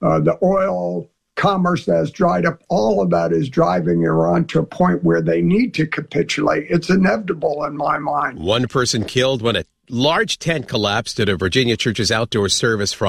the oil commerce that has dried up, all of that is driving Iran to a point where they need to capitulate. It's inevitable in my mind. One person killed when a large tent collapsed at a Virginia church's outdoor service Friday.